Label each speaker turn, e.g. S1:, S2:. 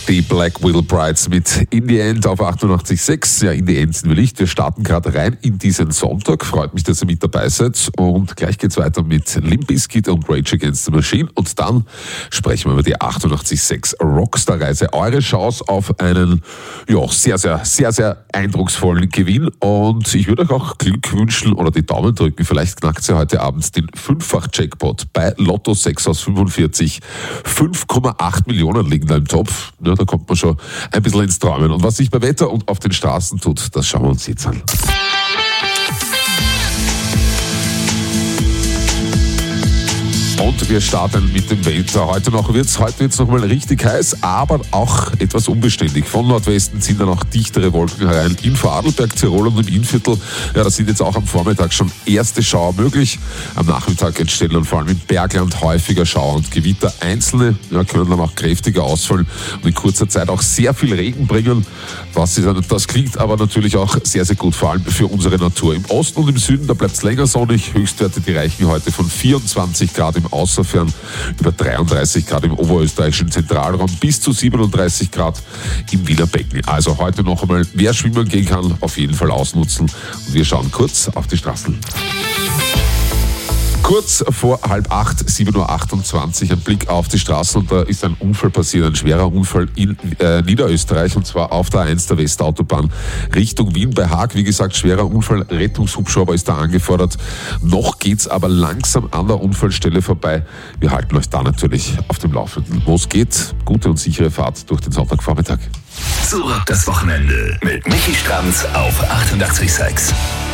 S1: Die Black Widow Brides mit In the End auf 88.6. Ja, in the End sind wir nicht. Wir starten gerade rein in diesen Sonntag. Freut mich, dass ihr mit dabei seid. Und gleich geht's weiter mit Limp Bizkit und Rage Against the Machine. Und dann sprechen wir über die 88.6 Rockstar-Reise. Eure Chance auf einen, ja, sehr eindrucksvollen Gewinn. Und ich würde euch auch Glück wünschen oder die Daumen drücken. Vielleicht knackt ihr heute Abend den 5-fach-Jackpot bei Lotto 6 aus 45. 5,8 Millionen liegen da im Topf. Ja, da kommt man schon ein bisschen ins Träumen. Und was sich bei Wetter und auf den Straßen tut, das schauen wir uns jetzt an. Und wir starten mit dem Wetter. Heute wird's noch mal richtig heiß, aber auch etwas unbeständig. Von Nordwesten ziehen dann auch dichtere Wolken herein. In Vorarlberg, Tirol und im Innviertel, ja, da sind jetzt auch am Vormittag schon erste Schauer möglich. Am Nachmittag entstehen dann vor allem im Bergland häufiger Schauer und Gewitter. Einzelne, ja, können dann auch kräftiger ausfallen und in kurzer Zeit auch sehr viel Regen bringen. Das klingt aber natürlich auch sehr, sehr gut, vor allem für unsere Natur. Im Osten und im Süden, da bleibt es länger sonnig. Höchstwerte, die reichen heute von 24 Grad im Außerfern über 33 Grad im oberösterreichischen Zentralraum bis zu 37 Grad im Wiener Becken. Also heute noch einmal, wer schwimmen gehen kann, auf jeden Fall ausnutzen. Und wir schauen kurz auf die Straßen. Kurz vor 7:30, 7:28 Uhr, ein Blick auf die Straßen und da ist ein Unfall passiert, ein schwerer Unfall in Niederösterreich und zwar auf der A1 der Westautobahn Richtung Wien bei Haag. Wie gesagt, schwerer Unfall, Rettungshubschrauber ist da angefordert. Noch geht's aber langsam an der Unfallstelle vorbei. Wir halten euch da natürlich auf dem Laufenden. Wo es geht, gute und sichere Fahrt durch den Sonntagvormittag.
S2: Zurück das Wochenende mit Michi Stranz auf 88.6.